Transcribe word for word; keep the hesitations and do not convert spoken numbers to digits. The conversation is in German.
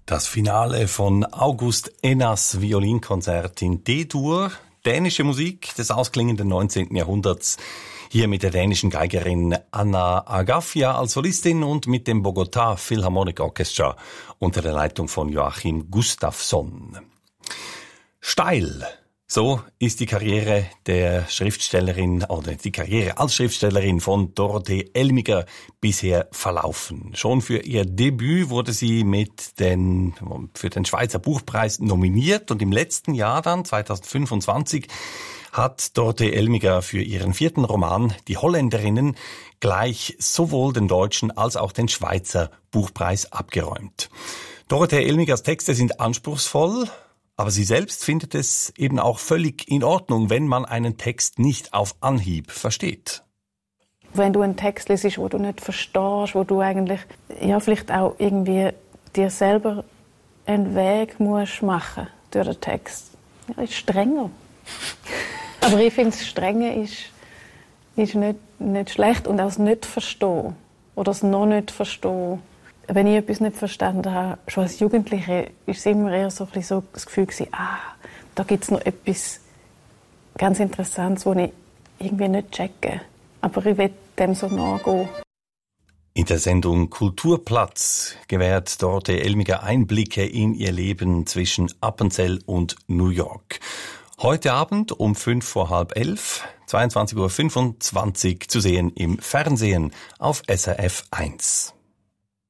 Das Finale von August Ennas Violinkonzert in D-Dur, dänische Musik des ausklingenden neunzehnten Jahrhunderts, hier mit der dänischen Geigerin Anna Agafia als Solistin und mit dem Bogotá Philharmonic Orchestra unter der Leitung von Joachim Gustafsson. Steil. So ist die Karriere der Schriftstellerin oder die Karriere als Schriftstellerin von Dorothee Elmiger bisher verlaufen. Schon für ihr Debüt wurde sie mit den, für den Schweizer Buchpreis nominiert und im letzten Jahr dann, zwanzig fünfundzwanzig, hat Dorothee Elmiger für ihren vierten Roman Die Holländerinnen gleich sowohl den deutschen als auch den Schweizer Buchpreis abgeräumt. Dorothee Elmigers Texte sind anspruchsvoll, aber sie selbst findet es eben auch völlig in Ordnung, wenn man einen Text nicht auf Anhieb versteht. Wenn du einen Text liest, wo du nicht verstehst, wo du eigentlich ja vielleicht auch irgendwie dir selber einen Weg musst machen durch den Text, ja, ist strenger. Aber ich finde, das Strenge ist, ist nicht, nicht schlecht und auch das Nicht-Verstehen oder das noch nicht verstehen. Wenn ich etwas nicht verstanden habe, schon als Jugendliche, ist es immer eher so, ein bisschen so das Gefühl gewesen, ah, da gibt es noch etwas ganz Interessantes, das ich irgendwie nicht checke. Aber ich will dem so nachgehen. In der Sendung Kulturplatz gewährt Dorothee Elmiger Einblicke in ihr Leben zwischen Appenzell und New York. Heute Abend um fünf vor halb elf, zweiundzwanzig Uhr fünfundzwanzig zu sehen im Fernsehen auf S R F eins.